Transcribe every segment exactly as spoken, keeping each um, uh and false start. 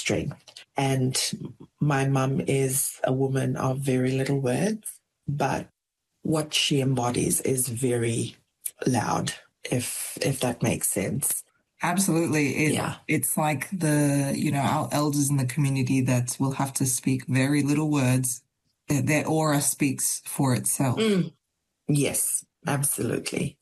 strength. And my mum is a woman of very little words, but what she embodies is very loud, if if that makes sense. Absolutely. It, yeah. It's like the, you know, our elders in the community that will have to speak very little words. Their, their aura speaks for itself. Mm. Yes, absolutely.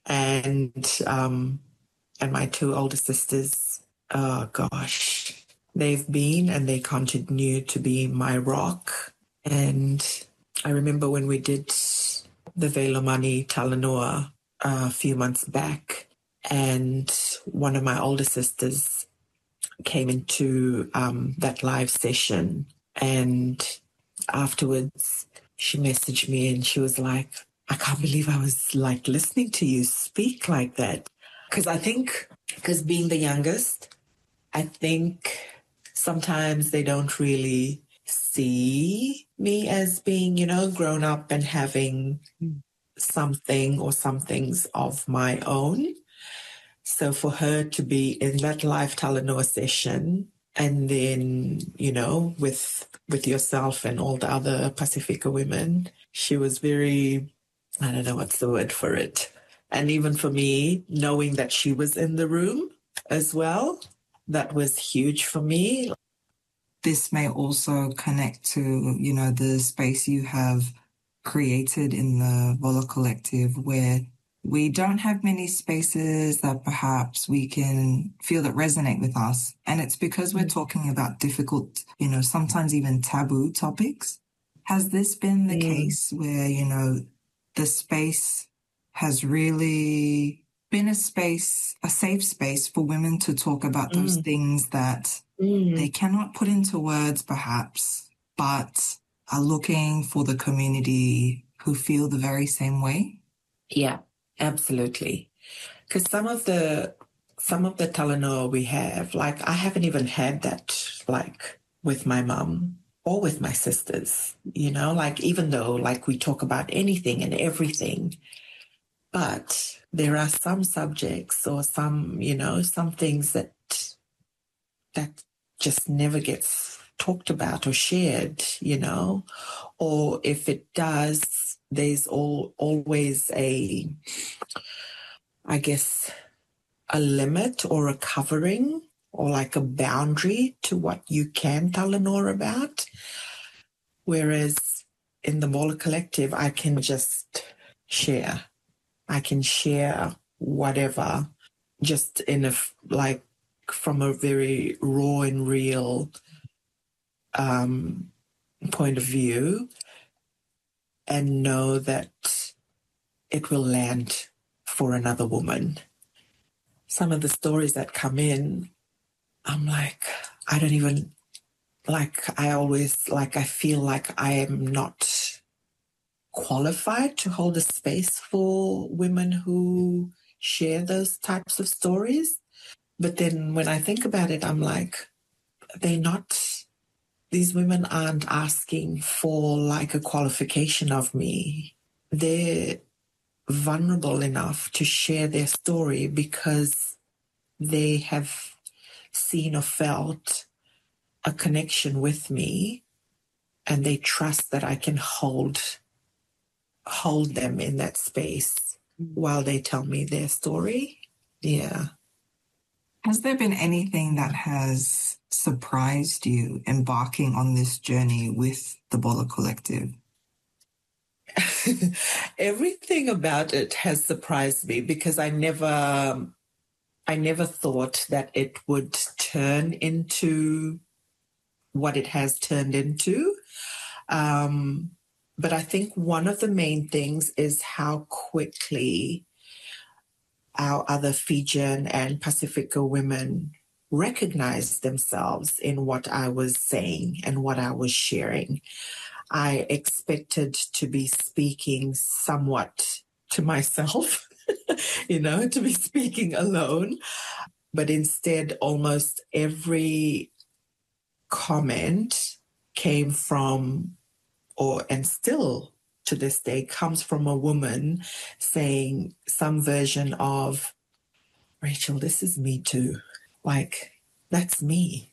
And um, and my two older sisters, oh gosh, they've been and they continue to be my rock. And I remember when we did the Velomani Talanoa a few months back, and one of my older sisters came into um, that live session, and afterwards she messaged me and she was like, I can't believe I was like listening to you speak like that. Because I think, because being the youngest, I think sometimes they don't really see me as being, you know, grown up and having something or some things of my own. So for her to be in that live Talanoa session, and then, you know, with with yourself and all the other Pacifica women, she was very, I don't know what's the word for it. And even for me, knowing that she was in the room as well, that was huge for me. This may also connect to, you know, the space you have created in the Vola Collective, where we don't have many spaces that perhaps we can feel that resonate with us. And it's because we're talking about difficult, you know, sometimes even taboo topics. Has this been the mm. case where, you know, the space has really been a space, a safe space for women to talk about mm. those things that mm. they cannot put into words perhaps, but are looking for the community who feel the very same way? Yeah, absolutely. Because some of the some of the Talanoa we have, like I haven't even had that like with my mum or with my sisters, you know, like even though like we talk about anything and everything, but there are some subjects or some, you know, some things that that just never gets talked about or shared, you know, or if it does, there's all always a, I guess, a limit or a covering or like a boundary to what you can tell Lenore about. Whereas in the Vola Collective, I can just share. I can share whatever, just in a, like, from a very raw and real um, point of view, and know that it will land for another woman. Some of the stories that come in, I'm like, I don't even, like, I always, like, I feel like I am not qualified to hold a space for women who share those types of stories. But then when I think about it, I'm like, they're not, these women aren't asking for like a qualification of me. They're vulnerable enough to share their story because they have seen or felt a connection with me, and they trust that I can hold hold them in that space while they tell me their story. Yeah. Has there been anything that has surprised you embarking on this journey with the Vola Collective? Everything about it has surprised me because I never, I never thought that it would turn into what it has turned into. Um, but I think one of the main things is how quickly our other Fijian and Pacifica women recognized themselves in what I was saying and what I was sharing. I expected to be speaking somewhat to myself, you know, to be speaking alone. But instead, almost every comment came from, or and still to this day comes from a woman saying some version of, Rachel, this is me too. Like, that's me.